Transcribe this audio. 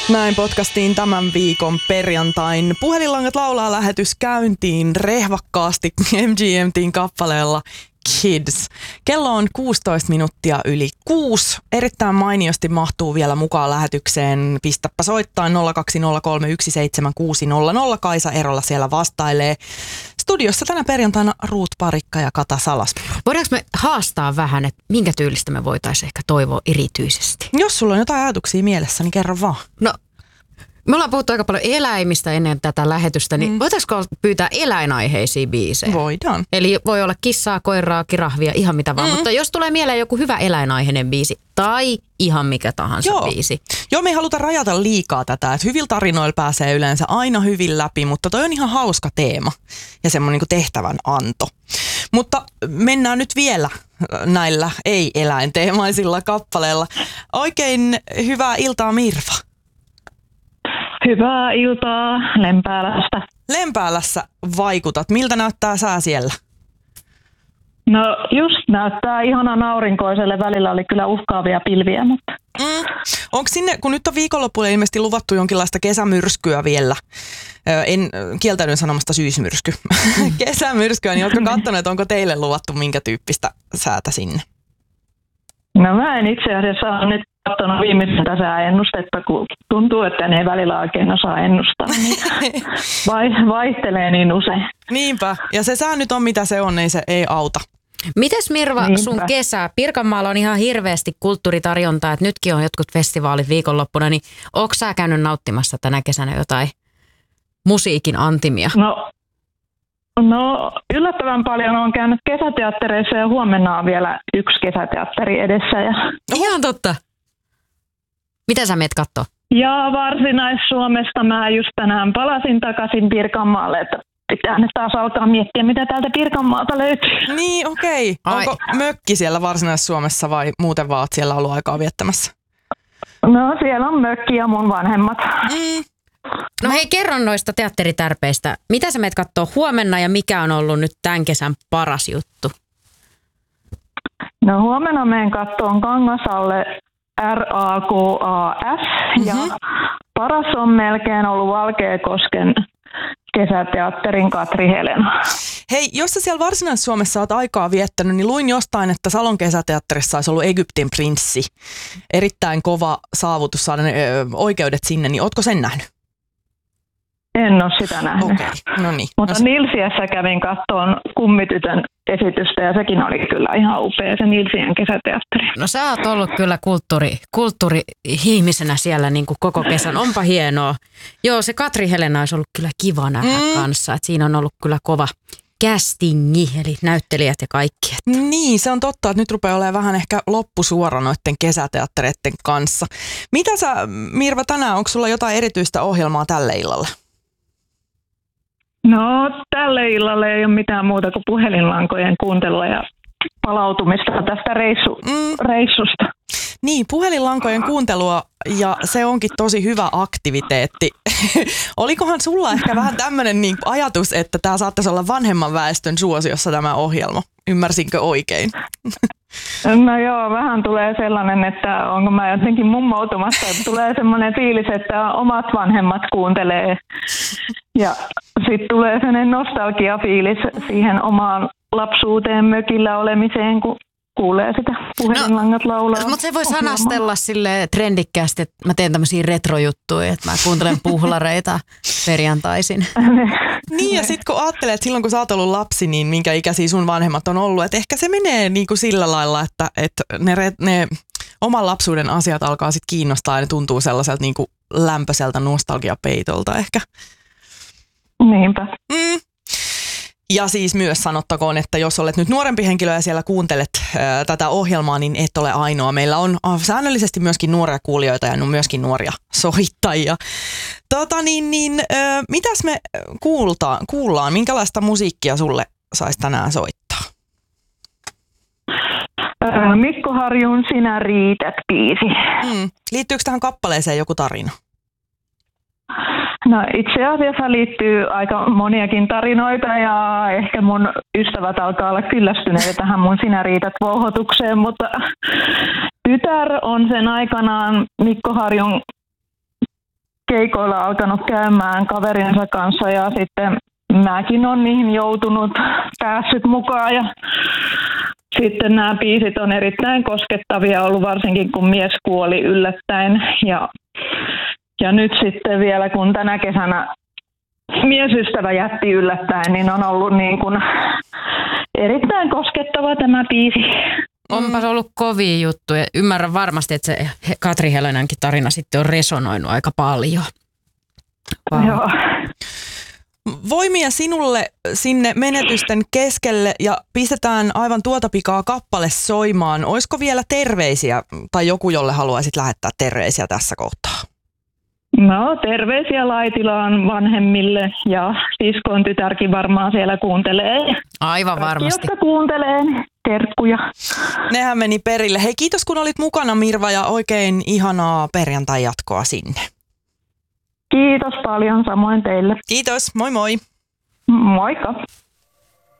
Näin podcastiin tämän viikon perjantain. Puhelinlangat laulaa lähetys käyntiin rehvakkaasti MGMT:n kappaleella Kids. Kello on 16 minuuttia yli 6. Erittäin mainiosti mahtuu vielä mukaan lähetykseen. Pistäpä soittain 020317600. Kaisa Erola siellä vastailee. Studiossa tänä perjantaina Ruut Parikka ja Kata Salasmaa. Voidaanko me haastaa vähän, että minkä tyylistä me voitaisiin ehkä toivoa erityisesti? Jos sulla on jotain ajatuksia mielessä, niin kerro vaan. No, me ollaan puhuttu aika paljon eläimistä ennen tätä lähetystä, niin voitaisiko pyytää eläinaiheisia biisejä? Voidaan. Eli voi olla kissaa, koiraa, kirahvia, ihan mitä vaan. Mutta jos tulee mieleen joku hyvä eläinaiheinen biisi tai ihan mikä tahansa biisi. Joo, me ei haluta rajata liikaa tätä, että hyvillä tarinoilla pääsee yleensä aina hyvin läpi, mutta toi on ihan hauska teema ja semmoinen niin kuin tehtävän anto. Mutta mennään nyt vielä näillä ei-eläinteemaisilla kappaleilla. Oikein hyvää iltaa, Mirva. Hyvää iltaa Lempäälästä. Lempäälässä vaikutat. Miltä näyttää sää siellä? No just näyttää ihanan aurinkoiselle. Välillä oli kyllä uhkaavia pilviä, mutta... Onko sinne, kun nyt on viikonloppuun ilmeisesti luvattu jonkinlaista kesämyrskyä vielä, en kieltäydyn sanomasta syysmyrsky, kesämyrskyä, niin oletko katsonut, että onko teille luvattu minkä tyyppistä säätä sinne? No mä en itse asiassa ole nyt katsonut viimeisintä sääennustetta, kun tuntuu, että ne ei välillä oikein osaa ennustaa. Vaihtelee niin usein. Niinpä, ja se sää nyt on mitä se on, niin se ei auta. Mites Mirva sun kesä? Pirkanmaalla on ihan hirveästi kulttuuritarjontaa, että nytkin on jotkut festivaalit viikonloppuna, niin ootko sä käynyt nauttimassa tänä kesänä jotain musiikin antimia? No yllättävän paljon olen käynyt kesäteattereissa ja huomenna on vielä yksi kesäteatteri edessä. Ihan totta. Mitä sä meet kattoo? Ja Varsinais-Suomesta mä just tänään palasin takaisin Pirkanmaalle, että pitää nyt taas alkaa miettiä, mitä täältä Pirkanmaalta löytyy. Niin, okei. Onko mökki siellä Varsinais-Suomessa vai muuten vaan oot siellä ollut aikaa viettämässä? No siellä on mökki ja mun vanhemmat. No hei, kerro noista teatteritärpeistä. Mitä sä meet kattoo huomenna ja mikä on ollut nyt tämän kesän paras juttu? No huomenna menen kattoon Kangasalle RAKAS ja paras on melkein ollut Valkeakosken kesäteatterin Katri Helena. Hei, jos sä siellä Varsinais-Suomessa oot aikaa viettänyt, niin luin jostain, että Salon kesäteatterissa olisi ollut Egyptin prinssi. Erittäin kova saavutus saada oikeudet sinne, niin ootko sen nähnyt? En ole sitä nähnyt. Okei, no niin. Mutta Nilsiässä kävin kattoon Kummitytön esitystä ja sekin oli kyllä ihan upea se Nilsiän kesäteatteri. No sä oot ollut kyllä kulttuuriihmisenä siellä niin kuin koko kesän. Onpa hienoa. Joo, se Katri Helena olisi ollut kyllä kiva nähdä kanssa. Et siinä on ollut kyllä kova castingi, eli näyttelijät ja kaikki. Niin, se on totta, että nyt rupeaa olemaan vähän ehkä loppusuora noiden kesäteattereiden kanssa. Mitä sä, Mirva, tänään, onko sulla jotain erityistä ohjelmaa tälle illalle? No, tälle illalle ei ole mitään muuta kuin puhelinlankojen kuuntelua ja palautumista tästä reissusta. Niin, puhelinlankojen kuuntelua ja se onkin tosi hyvä aktiviteetti. Olikohan sulla ehkä vähän tämmöinen niin ajatus, että tämä saattaisi olla vanhemman väestön suosiossa tämä ohjelma? Ymmärsinkö oikein? No joo, vähän tulee sellainen, että onko mä jotenkin mummoutumassa, että tulee semmoinen fiilis, että omat vanhemmat kuuntelee ja sitten tulee sellainen nostalgiafiilis siihen omaan lapsuuteen mökillä olemiseen, kun kuulee sitä puhelinlangat laulaa. Mutta se voi sanastella sille trendikkäästi, että mä teen tämmöisiä retrojuttuja, että mä kuuntelen puhlareita perjantaisin. Niin ja sitten kun ajattelee, että silloin kun sä oot ollut lapsi, niin minkä ikäisiä sun vanhemmat on ollut, että ehkä se menee niin kuin sillä lailla, että ne oman lapsuuden asiat alkaa sitten kiinnostaa ja ne tuntuu sellaiselta niin kuin lämpöiseltä nostalgiapeitolta ehkä. Niinpä. Ja siis myös sanottakoon, että jos olet nyt nuorempi henkilö ja siellä kuuntelet tätä ohjelmaa, niin et ole ainoa. Meillä on säännöllisesti myöskin nuoria kuulijoita ja myöskin nuoria soittajia. Mitäs me kuullaan? Minkälaista musiikkia sulle saisi tänään soittaa? Mikko Harjun Sinä riität -biisi. Liittyykö tähän kappaleeseen joku tarina? No itse asiassa liittyy aika moniakin tarinoita ja ehkä mun ystävät alkaa olla kyllästyneitä tähän mun Sinä riität -vouhotukseen, mutta tytär on sen aikanaan Mikko Harjun keikoilla alkanut käymään kaverinsa kanssa ja sitten mäkin olen niihin joutunut, päässyt mukaan ja sitten nämä biisit on erittäin koskettavia ollut, varsinkin kun mies kuoli yllättäen ja nyt sitten vielä kun tänä kesänä miesystävä jätti yllättäen, niin on ollut niin kuin erittäin koskettava tämä biisi. Onpas ollut kovia juttu ja ymmärrän varmasti, että se Katri Helenänkin tarina sitten on resonoinut aika paljon. Joo. Voimia sinulle sinne menetysten keskelle ja pistetään aivan tuota pikaa kappale soimaan. Olisiko vielä terveisiä tai joku, jolle haluaisit lähettää terveisiä tässä kohtaa? No, terveisiä Laitilaan vanhemmille ja siskon tytärkin varmaan siellä kuuntelee. Aivan varmasti. Jotka kuuntelee, niin terkkuja. Nehän meni perille. Hei, kiitos kun olit mukana, Mirva, ja oikein ihanaa perjantai-jatkoa sinne. Kiitos paljon, samoin teille. Kiitos, moi moi. Moikka.